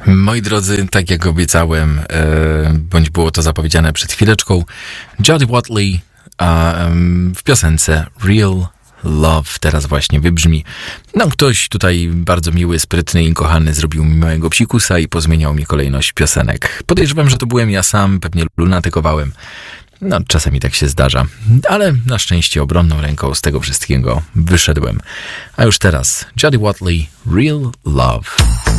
Moi drodzy, tak jak obiecałem, bądź było to zapowiedziane przed chwileczką, Jody Watley w piosence Real Love teraz właśnie wybrzmi. No, ktoś tutaj bardzo miły, sprytny i kochany zrobił mi małego psikusa i pozmieniał mi kolejność piosenek. Podejrzewam, że to byłem ja sam, pewnie lunatykowałem. No, czasami tak się zdarza, ale na szczęście obronną ręką z tego wszystkiego wyszedłem. A już teraz Jody Watley, Real Love.